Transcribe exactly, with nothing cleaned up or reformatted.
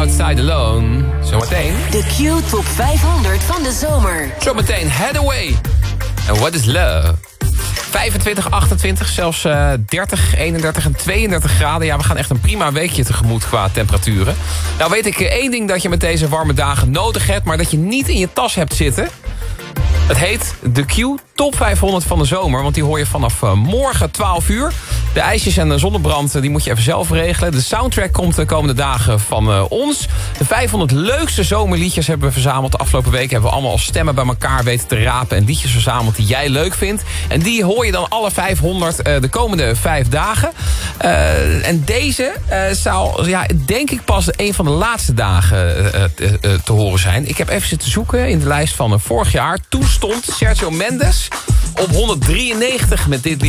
Outside Alone. Zometeen. De Q Top vijfhonderd van de zomer. Zometeen Hathaway. En What is Love? vijfentwintig, achtentwintig, zelfs uh, dertig, eenendertig en tweeëndertig graden. Ja, we gaan echt een prima weekje tegemoet qua temperaturen. Nou weet ik één ding dat je met deze warme dagen nodig hebt, maar dat je niet in je tas hebt zitten. Het heet de Q Top vijfhonderd van de zomer, want die hoor je vanaf uh, morgen twaalf uur. De ijsjes en de zonnebrand, die moet je even zelf regelen. De soundtrack komt de komende dagen van uh, ons. De vijfhonderd leukste zomerliedjes hebben we verzameld. De afgelopen week hebben we allemaal als stemmen bij elkaar weten te rapen en liedjes verzameld die jij leuk vindt. En die hoor je dan alle vijfhonderd uh, de komende vijf dagen. Uh, en deze uh, zou, ja, denk ik pas een van de laatste dagen uh, uh, uh, te horen zijn. Ik heb even zitten zoeken in de lijst van uh, vorig jaar. Toen stond Sergio Mendes op honderddrieënnegentig met dit lied.